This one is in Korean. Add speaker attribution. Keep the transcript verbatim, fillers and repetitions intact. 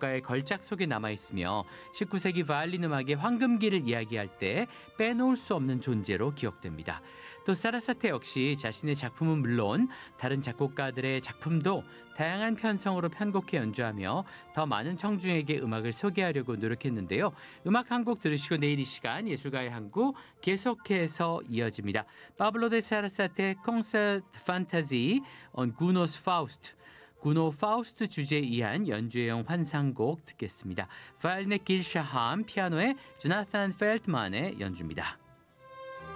Speaker 1: 작곡가의 걸작 속에 남아있으며 십구 세기 바이올린 음악의 황금기를 이야기할 때 빼놓을 수 없는 존재로 기억됩니다. 또 사라사테 역시 자신의 작품은 물론 다른 작곡가들의 작품도 다양한 편성으로 편곡해 연주하며 더 많은 청중에게 음악을 소개하려고 노력했는데요. 음악 한 곡 들으시고 내일 이 시간 예술가의 항구 계속해서 이어집니다. 파블로 데 사라사테 콘서트 판타지 on 구노스 파우스트 구노 파우스트 주제에 의한 연주회용 환상곡 듣겠습니다. 바이올린의 길 샤함, 피아노의 조나탄 펠트만의 연주입니다.